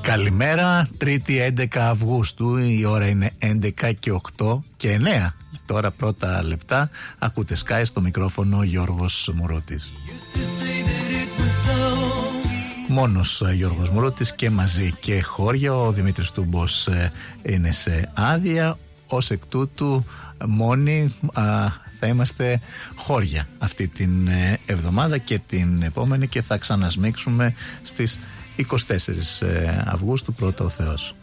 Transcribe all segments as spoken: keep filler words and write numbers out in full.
Καλημέρα, Τρίτη έντεκα Αυγούστου, η ώρα είναι έντεκα και οκτώ και εννέα. Τώρα πρώτα λεπτά, ακούτε Sky, στο μικρόφωνο Γιώργος Μουρούτης. Μόνος Γιώργος Μουρούτης και μαζί και χώρια, ο Δημήτρης Τούμπος είναι σε άδεια, ως εκ τούτου μόνοι α, θα είμαστε χώρια αυτή την εβδομάδα και την επόμενη και θα ξανασμίξουμε στις είκοσι τέσσερις Αυγούστου, πρώτα ο Θεός.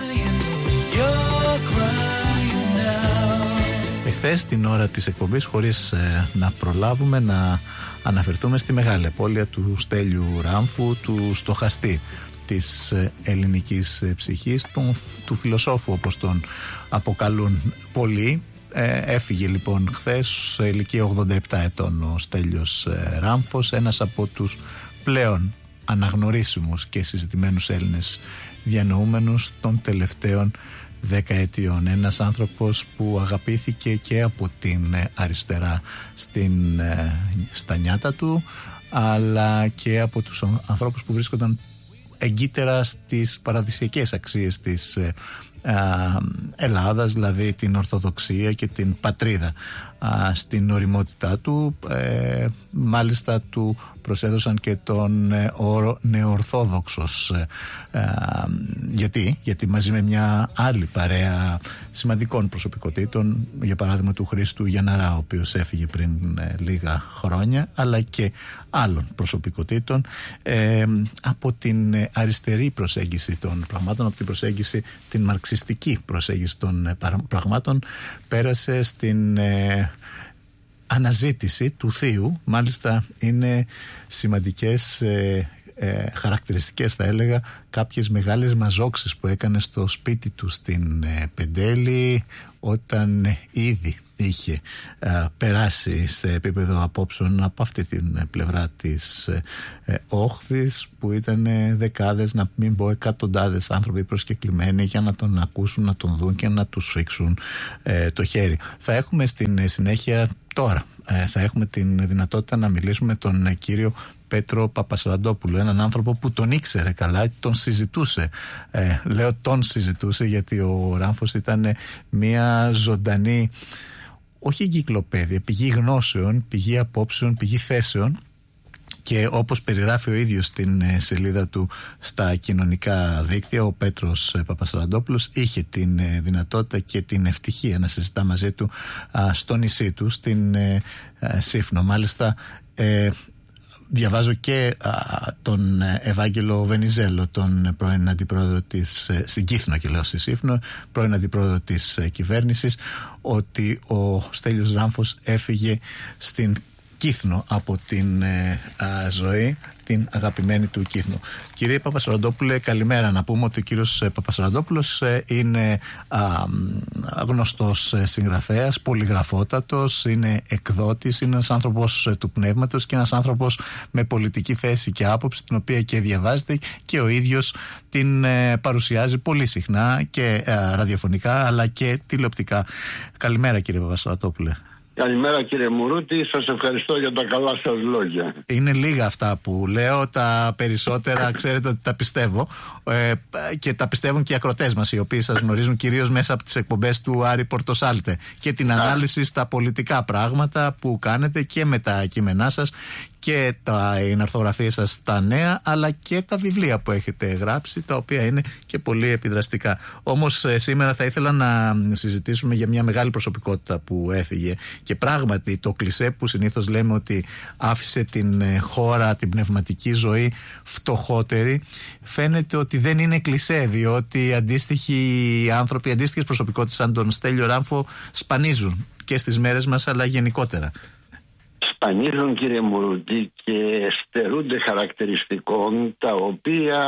Εχθές την ώρα της εκπομπής, χωρίς ε, να προλάβουμε να αναφερθούμε στη μεγάλη απώλεια του Στέλιου Ράμφου, του στοχαστή της ε, ελληνικής ε, ψυχής, του, του φιλοσόφου όπως τον αποκαλούν πολλοί. Ε, έφυγε λοιπόν χθες σε ηλικία ογδόντα επτά ετών ο Στέλιος ε, Ράμφος, ένας από τους πλέον αναγνωρίσιμους και συζητημένους Έλληνες διανοούμενους των τελευταίων δεκαετιών. Ένας άνθρωπος που αγαπήθηκε και από την αριστερά στην, στα νιάτα του, αλλά και από τους ανθρώπους που βρίσκονταν εγκύτερα στις παραδοσιακές αξίες της Ελλάδας, δηλαδή την Ορθοδοξία και την πατρίδα. Στην οριμότητά του ε, μάλιστα του προσέδωσαν και τον ε, όρο νεορθόδοξος. ε, ε, γιατί? γιατί μαζί με μια άλλη παρέα σημαντικών προσωπικότητων, για παράδειγμα του Χρήστου Γιανναρά, ο οποίος έφυγε πριν ε, λίγα χρόνια, αλλά και άλλων προσωπικότητων, ε, από την αριστερή προσέγγιση των πραγμάτων, από την προσέγγιση, την μαρξιστική προσέγγιση των ε, πραγμάτων, πέρασε στην ε, αναζήτηση του θείου. Μάλιστα είναι σημαντικές ε, ε, χαρακτηριστικές, θα έλεγα, κάποιες μεγάλες μαζόξεις που έκανε στο σπίτι του στην ε, Πεντέλη, όταν ε, ήδη είχε ε, περάσει σε επίπεδο απόψεων από αυτή την πλευρά της ε, ε, όχθης, που ήταν ε, δεκάδες, να μην πω εκατοντάδες άνθρωποι προσκεκλημένοι για να τον ακούσουν, να τον δουν και να τους ρίξουν ε, το χέρι. Θα έχουμε στην ε, συνέχεια τώρα ε, θα έχουμε την δυνατότητα να μιλήσουμε με τον ε, κύριο Πέτρο Παπασαραντόπουλο, έναν άνθρωπο που τον ήξερε καλά, τον συζητούσε. Ε, λέω τον συζητούσε γιατί ο Ράμφος ήταν ε, μια ζωντανή, όχι εγκυκλοπαίδεια, πηγή γνώσεων, πηγή απόψεων, πηγή θέσεων, και όπως περιγράφει ο ίδιος στην σελίδα του στα κοινωνικά δίκτυα, ο Πέτρος Παπασαραντόπουλος είχε την δυνατότητα και την ευτυχία να συζητά μαζί του α, στο νησί του, στην ε, Σύφνο. Μάλιστα ε, διαβάζω και α, τον Ευάγγελο Βενιζέλο, τον πρώην αντιπρόεδρο της, στην Κύθνο και λέω στη Σύφνο, πρώην αντιπρόεδρο της κυβέρνησης, ότι ο Στέλιος Ράμφος έφυγε στην Κύθνο από την ε, α, ζωή, την αγαπημένη του Κύθνο. Κύριε Παπασαραντόπουλε, καλημέρα. Να πούμε ότι ο κύριος Παπασαραντόπουλος ε, είναι α, γνωστός συγγραφέας, πολυγραφότατος, είναι εκδότης, είναι ένας άνθρωπος ε, του πνεύματος και ένας άνθρωπος με πολιτική θέση και άποψη, την οποία και διαβάζεται και ο ίδιος την ε, παρουσιάζει πολύ συχνά και ε, ραδιοφωνικά αλλά και τηλεοπτικά. Καλημέρα κύριε Παπασαραντόπουλε. Καλημέρα κύριε Μουρούτη, σας ευχαριστώ για τα καλά σας λόγια. Είναι λίγα αυτά που λέω, τα περισσότερα ξέρετε ότι τα πιστεύω ε, και τα πιστεύουν και οι ακροτές μας, οι οποίοι σας γνωρίζουν κυρίως μέσα από τις εκπομπές του Άρη Πορτοσάλτε και την ανάλυση στα πολιτικά πράγματα που κάνετε και με τα κείμενά σας και τα ορθογραφίες σας στα νέα, αλλά και τα βιβλία που έχετε γράψει, τα οποία είναι και πολύ επιδραστικά. Όμως ε, σήμερα θα ήθελα να συζητήσουμε για μια μεγάλη προσωπικότητα που έφυγε, και πράγματι το κλισέ που συνήθως λέμε ότι άφησε την ε, χώρα, την πνευματική ζωή φτωχότερη, φαίνεται ότι δεν είναι κλισέ, διότι αντίστοιχοι άνθρωποι, αντίστοιχες προσωπικότητες σαν τον Στέλιο Ράμφο σπανίζουν και στις μέρες μας, αλλά γενικότερα. Σπανίζουν κύριε Μουρούτη και στερούνται χαρακτηριστικών τα οποία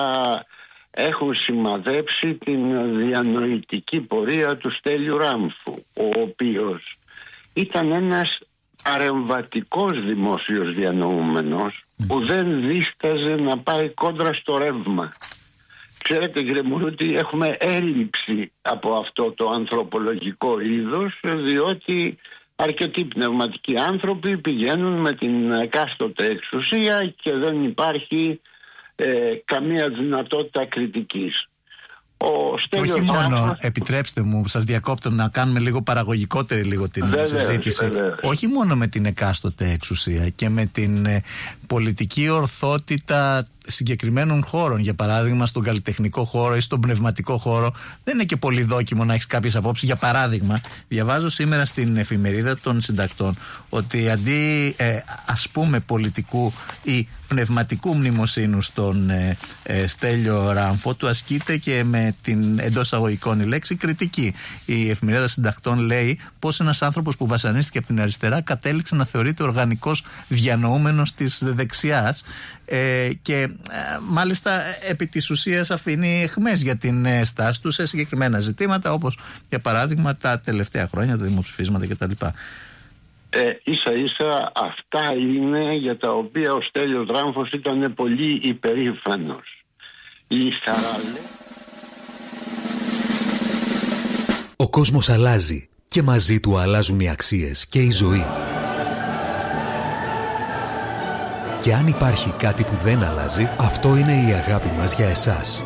έχουν σημαδέψει την διανοητική πορεία του Στέλιου Ράμφου, ο οποίος ήταν ένας παρεμβατικός δημόσιος διανοούμενος που δεν δίσταζε να πάει κόντρα στο ρεύμα. Ξέρετε κύριε Μουρούτη, έχουμε έλλειψη από αυτό το ανθρωπολογικό είδος, διότι αρκετοί πνευματικοί άνθρωποι πηγαίνουν με την εκάστοτε εξουσία και δεν υπάρχει ε, καμία δυνατότητα κριτικής. Ο Στέλιος όχι μόνο, Δράμφος... επιτρέψτε μου, σας διακόπτω, να κάνουμε λίγο παραγωγικότερη λίγο την βέβαια, συζήτηση. Βέβαια. Όχι μόνο με την εκάστοτε εξουσία και με την ε, πολιτική ορθότητα συγκεκριμένων χώρων. Για παράδειγμα, στον καλλιτεχνικό χώρο ή στον πνευματικό χώρο, δεν είναι και πολύ δόκιμο να έχεις κάποιες απόψεις. Για παράδειγμα, διαβάζω σήμερα στην εφημερίδα των συντακτών ότι αντί ε, ας πούμε πολιτικού ή πνευματικού μνημοσύνου στον ε, ε, Στέλιο Ράμφο, του ασκείται και με την εντός αγωγικών η λέξη κριτική. Η εφημερίδα συντακτών λέει πως ένας άνθρωπος που βασανίστηκε από την αριστερά κατέληξε να θεωρείται οργανικός διανοούμενος της δεξιάς. Ε, και ε, μάλιστα επί της ουσίας αφήνει αιχμές για την ε, στάση του σε συγκεκριμένα ζητήματα, όπως για παράδειγμα τα τελευταία χρόνια, τα δημοψηφίσματα κτλ. Ε, ίσα ίσα αυτά είναι για τα οποία ο Στέλιος Δράμφος ήταν πολύ υπερήφανος. Η Σαράλε... Ο κόσμος αλλάζει και μαζί του αλλάζουν οι αξίες και η ζωή. Και αν υπάρχει κάτι που δεν αλλάζει, αυτό είναι η αγάπη μας για εσάς.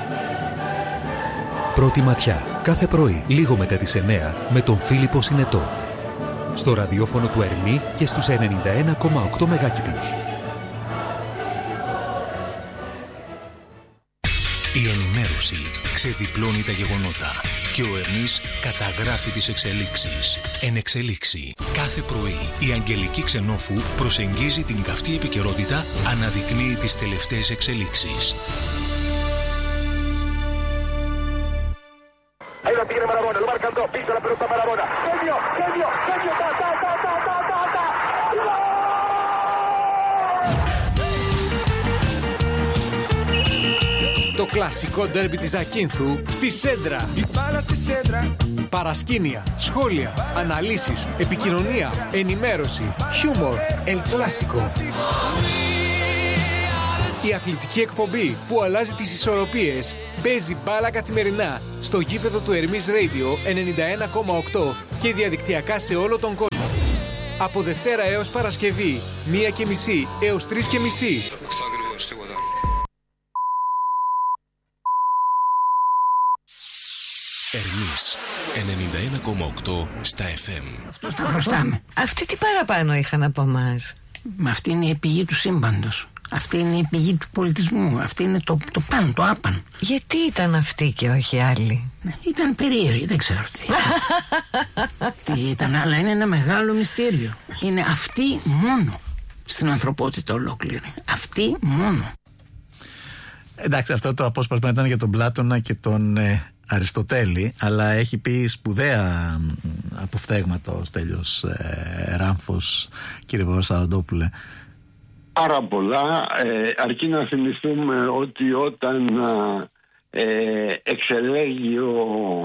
Πρώτη ματιά, κάθε πρωί, λίγο μετά τις εννιά, με τον Φίλιππο Συνετό. Στο ραδιόφωνο του Ερμή και στους ενενήντα ένα κόμμα οκτώ μεγάκυκλους. Η ενημέρωση ξεδιπλώνει τα γεγονότα και ο Ερμής καταγράφει τις εξελίξεις. Εν εξελίξει. Κάθε πρωί η Αγγελική Ξενόφου προσεγγίζει την καυτή επικαιρότητα, αναδεικνύει τις τελευταίες εξελίξεις. Το κλασικό ντέρμπι της Ακίνθου στη Σέντρα. Η μπάλα στη Σέντρα. Παρασκήνια, σχόλια, αναλύσεις, επικοινωνία, ενημέρωση, χιούμορ, El Clásico. Η αθλητική εκπομπή που αλλάζει τις ισορροπίες παίζει μπάλα καθημερινά στο γήπεδο του Ερμής Radio ενενήντα ένα κόμμα οκτώ και διαδικτυακά σε όλο τον κόσμο. Από Δευτέρα έως Παρασκευή, μία και μισή έως τρεις και μισή. Ερμής ενενήντα ένα κόμμα οκτώ στα εφ εμ. Αυτό τα χρωστάμε. Αυτοί τι παραπάνω είχαν από εμάς? Μα αυτή είναι η πηγή του σύμπαντος. Αυτή είναι η πηγή του πολιτισμού. Αυτή είναι το, το παν, το άπαν. Γιατί ήταν αυτοί και όχι άλλοι? Ναι, ήταν περίεργοι, δεν ξέρω τι ήταν. Τι ήταν, αλλά είναι ένα μεγάλο μυστήριο. Είναι αυτοί μόνο στην ανθρωπότητα ολόκληρη. Αυτοί μόνο. Εντάξει, αυτό το απόσπασμα ήταν για τον Πλάτωνα και τον ε, Αριστοτέλη, αλλά έχει πει σπουδαία αποφθέγματα ο Στέλιος ε, Ράμφος, κύριε Παπασαραντόπουλε. Πάρα πολλά, ε, αρκεί να θυμηθούμε ότι όταν ε, εξελέγει ο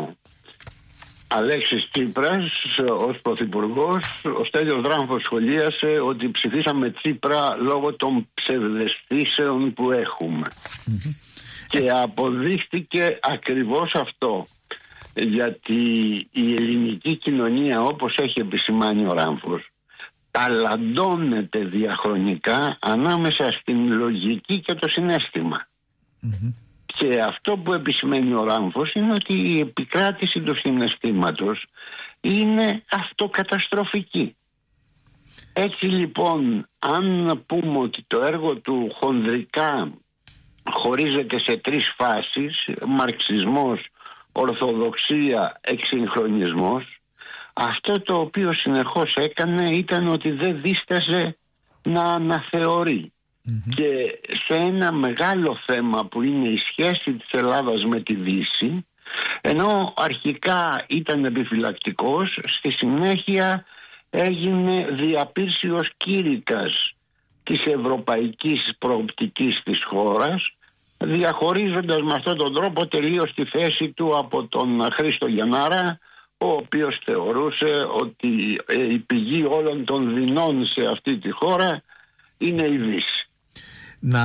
Αλέξης Τσίπρας ως πρωθυπουργός, ο Στέλιος Ράμφος σχολίασε ότι ψηφίσαμε Τσίπρα λόγω των ψευδαισθήσεων που έχουμε. Mm-hmm. Και αποδείχτηκε ακριβώς αυτό, γιατί η ελληνική κοινωνία, όπως έχει επισημάνει ο Ράμφος, ταλαντώνεται διαχρονικά ανάμεσα στην λογική και το συναίσθημα. Mm-hmm. Και αυτό που επισημαίνει ο Ράμφος είναι ότι η επικράτηση του συναισθήματος είναι αυτοκαταστροφική. Έτσι λοιπόν, αν πούμε ότι το έργο του χονδρικά χωρίζεται σε τρεις φάσεις, μαρξισμός, ορθοδοξία, εξυγχρονισμός, αυτό το οποίο συνεχώς έκανε ήταν ότι δεν δίστασε να αναθεωρεί. Mm-hmm. Και σε ένα μεγάλο θέμα που είναι η σχέση της Ελλάδας με τη Δύση, ενώ αρχικά ήταν επιφυλακτικός, στη συνέχεια έγινε διαπήρσιος κήρυκας της ευρωπαϊκής προοπτικής της χώρας, διαχωρίζοντας με αυτόν τον τρόπο τελείως τη θέση του από τον Χρήστο Γιαννάρα, ο οποίος θεωρούσε ότι η πηγή όλων των δεινών σε αυτή τη χώρα είναι η Δύση. Να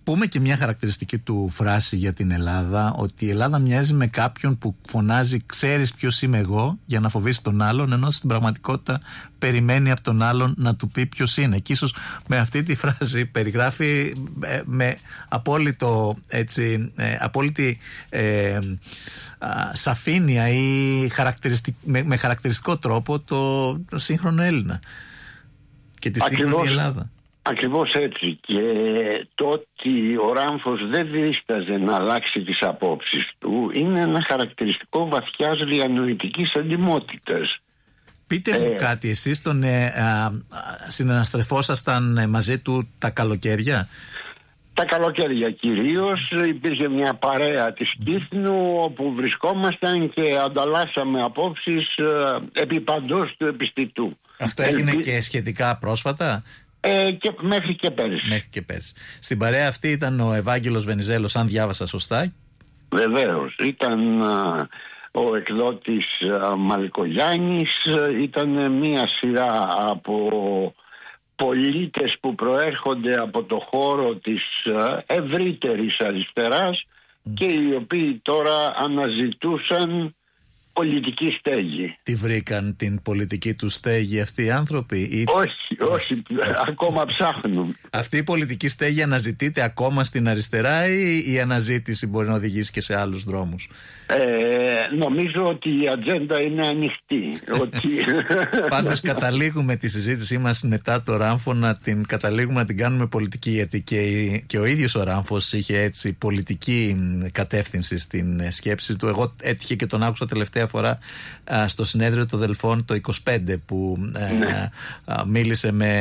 πούμε και μια χαρακτηριστική του φράση για την Ελλάδα, ότι η Ελλάδα μοιάζει με κάποιον που φωνάζει «ξέρεις ποιος είμαι εγώ» για να φοβήσει τον άλλον, ενώ στην πραγματικότητα περιμένει από τον άλλον να του πει ποιος είναι. Και ίσως με αυτή τη φράση περιγράφει ε, με απόλυτο, έτσι, ε, απόλυτη ε, σαφήνεια ή χαρακτηριστικ, με, με χαρακτηριστικό τρόπο το, το σύγχρονο Έλληνα και τη σύγχρονη Ελλάδα. Ακριβώς έτσι, και το ότι ο Ράμφος δεν δίσταζε να αλλάξει τις απόψεις του είναι ένα χαρακτηριστικό βαθιάς διανοητικής εντιμότητας. Πείτε μου ε, κάτι, εσείς τον ε, α, συναναστρεφόσασταν ε, μαζί του τα καλοκαίρια? Τα καλοκαίρια κυρίως. Υπήρχε μια παρέα της Κύθνου όπου βρισκόμασταν και ανταλλάσσαμε απόψεις ε, επί παντός του επιστητού. Αυτό έγινε Ελπι... και σχετικά πρόσφατα? Ε, και μέχρι και πέρυσι. Μέχρι και πέρυσι. Στην παρέα αυτή ήταν ο Ευάγγελος Βενιζέλος, αν διάβασα σωστά. Βεβαίως. Ήταν α, ο εκδότης α, Μαλικογιάννης, ήταν μια σειρά από πολίτες που προέρχονται από το χώρο της α, ευρύτερης αριστεράς mm. και οι οποίοι τώρα αναζητούσαν πολιτική στέγη. Τι βρήκαν την πολιτική του στέγη αυτοί οι άνθρωποι? Ή... Όχι, όχι, ακόμα ψάχνουν. Αυτή η πολιτική στέγη αναζητείται ακόμα στην αριστερά ή η αναζήτηση μπορεί να οδηγήσει και σε άλλους δρόμους? Ε, νομίζω ότι η ατζέντα είναι ανοιχτή. ότι... Πάντως καταλήγουμε τη συζήτησή μας μετά το Ράμφο να την καταλήγουμε να την κάνουμε πολιτική, γιατί και, και ο ίδιος ο Ράμφος είχε έτσι πολιτική κατεύθυνση στην σκέψη του. Εγώ έτυχε και τον άκουσα τελευταία φορά α, στο συνέδριο των Δελφών το είκοσι πέντε που α, ναι. α, μίλησε με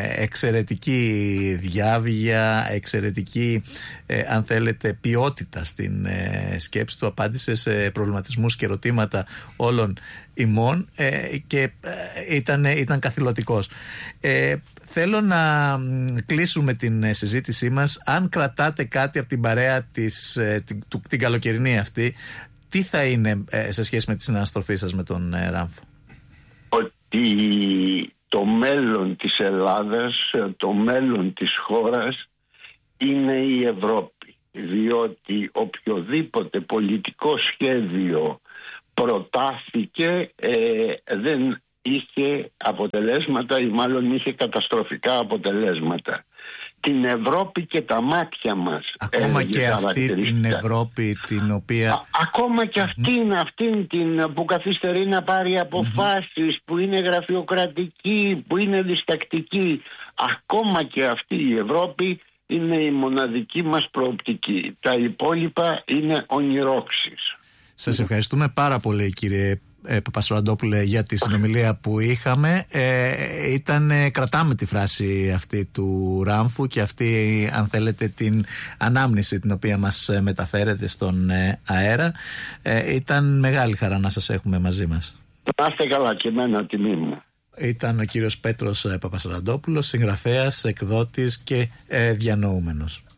εξαιρετική διάβγεια, εξαιρετική ε, αν θέλετε ποιότητα στην ε, σκέψη του, απάντησε σε προβληματισμούς και ερωτήματα όλων ημών ε, και ε, ήταν, ήταν καθηλωτικός. Ε, θέλω να κλείσουμε την συζήτησή μας. Αν κρατάτε κάτι από την παρέα της, ε, την, του, την καλοκαιρινή αυτή, τι θα είναι ε, σε σχέση με τη συναναστροφή σας με τον ε, Ράμφο? Ότι το μέλλον της Ελλάδας, το μέλλον της χώρας είναι η Ευρώπη. Διότι οποιοδήποτε πολιτικό σχέδιο προτάθηκε ε, δεν είχε αποτελέσματα ή μάλλον είχε καταστροφικά αποτελέσματα. Την Ευρώπη και τα μάτια μας. Ακόμα και αυτή την Ευρώπη την οποία... Α, ακόμα και αυτήν, mm-hmm. αυτήν την που καθυστερεί να πάρει αποφάσεις, mm-hmm. που είναι γραφειοκρατική, που είναι διστακτική. Ακόμα και αυτή η Ευρώπη είναι η μοναδική μας προοπτική. Τα υπόλοιπα είναι ονειρόξεις. Σας ευχαριστούμε πάρα πολύ, κύριε ε, Παπασαραντόπουλε, για τη συνομιλία που είχαμε. Ε, ήταν, ε, κρατάμε τη φράση αυτή του Ράμφου και αυτή, αν θέλετε, την ανάμνηση την οποία μας μεταφέρετε στον ε, αέρα. Ε, ήταν μεγάλη χαρά να σας έχουμε μαζί μας. Να είστε καλά, και εμένα τιμή μου. Ήταν ο κύριος Πέτρος Παπασαραντόπουλος, συγγραφέας, εκδότης και ε, διανοούμενος.